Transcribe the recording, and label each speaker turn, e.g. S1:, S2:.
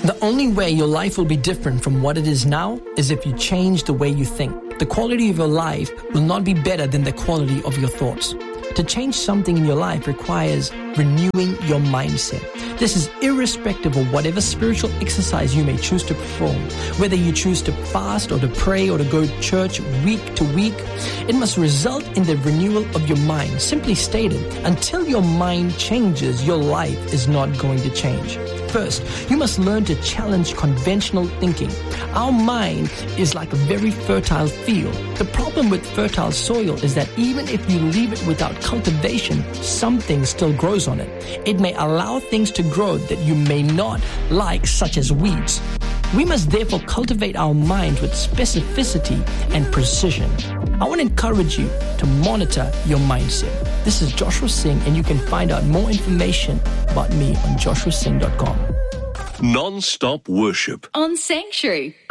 S1: The only way your life will be different from what it is now is if you change the way you think. The quality of your life will not be better than the quality of your thoughts. To change something in your life requires renewing your mindset. This is irrespective of whatever spiritual exercise you may choose to perform. Whether you choose to fast or to pray or to go to church week to week, it must result in the renewal of your mind. Simply stated, until your mind changes, your life is not going to change. First, you must learn to challenge conventional thinking. Our mind is like a very fertile field. The problem with fertile soil is that even if you leave it without cultivation, something still grows on it. It may allow things to grow that you may not like, such as weeds. We must therefore cultivate our minds with specificity and precision. I want to encourage you to monitor your mindset. This is Joshua Singh, and you can find out more information about me on joshuasingh.com.
S2: Non-stop worship
S3: on Sanctuary.